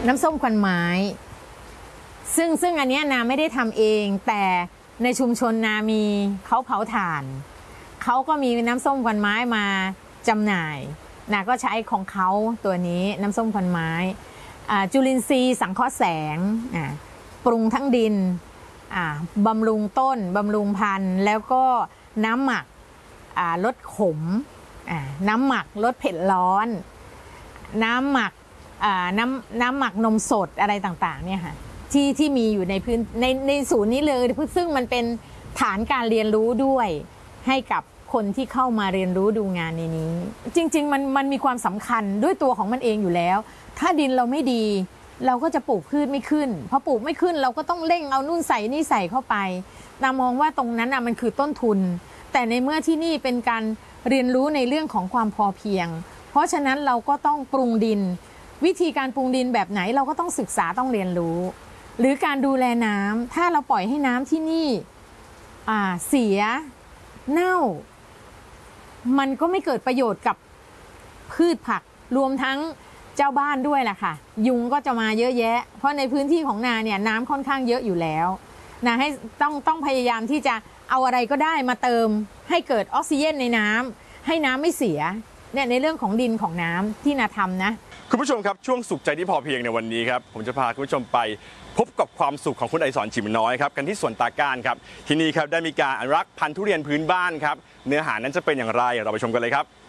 น้ำส้มควันไม้ซึ่งอันนี้นาไม่ได้ทำเองแต่ในชุมชนนามีเขาเผาถ่านเขาก็มีน้ำส้มควันไม้มาจำหน่ายนาก็ใช้ของเขาตัวนี้น้ำส้มควันไม้จุลินทรีย์สังเคราะห์แสงปรุงทั้งดินบำรุงต้นบำรุงพันธุ์แล้วก็น้ำหมักลดขมน้ำหมักลดเผ็ดร้อนน้ำหมักน้ำหมักนมสดอะไรต่างๆเนี่ยค่ะที่มีอยู่ในพื้นในศูนย์นี้เลยซึ่งมันเป็นฐานการเรียนรู้ด้วยให้กับคนที่เข้ามาเรียนรู้ดูงานในนี้จริงๆมันมีความสำคัญด้วยตัวของมันเองอยู่แล้วถ้าดินเราไม่ดีเราก็จะปลูกพืชไม่ขึ้นพอปลูกไม่ขึ้นเราก็ต้องเร่งเอานู่นใส่นี่ใส่เข้าไปนามองว่าตรงนั้นมันคือต้นทุนแต่ในเมื่อที่นี่เป็นการเรียนรู้ในเรื่องของความพอเพียงเพราะฉะนั้นเราก็ต้องปรุงดินวิธีการปรุงดินแบบไหนเราก็ต้องศึกษาต้องเรียนรู้หรือการดูแลน้ำถ้าเราปล่อยให้น้ำที่นี่เสียเน่ามันก็ไม่เกิดประโยชน์กับพืชผักรวมทั้งเจ้าบ้านด้วยแหละค่ะยุงก็จะมาเยอะแยะเพราะในพื้นที่ของนาเนี่ยน้ำค่อนข้างเยอะอยู่แล้วนาให้ต้องพยายามที่จะเอาอะไรก็ได้มาเติมให้เกิดออกซิเจนในน้ำให้น้ำไม่เสียเนี่ยในเรื่องของดินของน้ำที่นาทำนะคุณผู้ชมครับช่วงสุขใจที่พอเพียงในวันนี้ครับผมจะพาคุณผู้ชมไปพบกับความสุขของคุณไอสอนฉิมน้อยครับกันที่สวนตาก้านครับที่นี่ครับได้มีการอนุรักษ์พันธุ์ทุเรียนพื้นบ้านครับเนื้อหานั้นจะเป็นอย่างไรเราไปชมกันเลยครับ